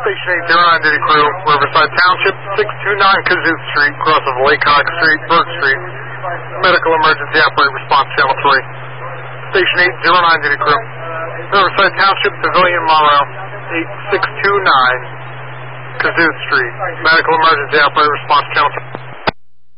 Station 809 Duty Crew, Riverside Township, 629 Kazoo Street, cross of Laycock Street, Burke Street. Medical emergency operator response channel 3. Station 809 Duty Crew, Riverside Township, Pavilion Monroe, 8629 Kazoo Street. Medical emergency operator response channel 3.